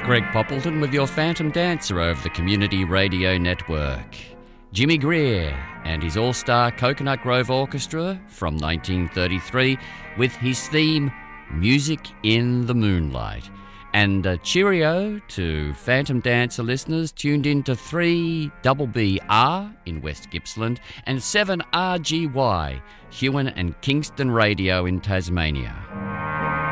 Greg Poppleton with your Phantom Dancer over the Community Radio Network. Jimmy Greer and his all-star Coconut Grove Orchestra from 1933 with his theme, Music in the Moonlight. And a cheerio to Phantom Dancer listeners tuned in to 3BBR in West Gippsland and 7RGY, Huon and Kingston Radio in Tasmania.